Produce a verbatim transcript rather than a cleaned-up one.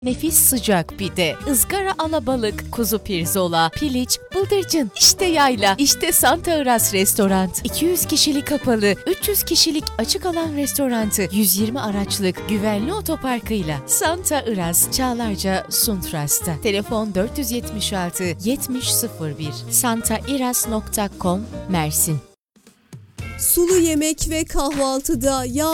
Nefis sıcak pide, ızgara alabalık, kuzu pirzola, piliç, bıldırcın. İşte yayla, işte Santa Iras Restoran. iki yüz kişilik kapalı, üç yüz kişilik açık alan restorantı, yüz yirmi araçlık güvenli otoparkıyla. Santa Iras, Çağlarca, Suntras'ta. Telefon dört yüz yetmiş altı yetmiş sıfır bir. santairas nokta com Mersin. Sulu yemek ve kahvaltıda yağ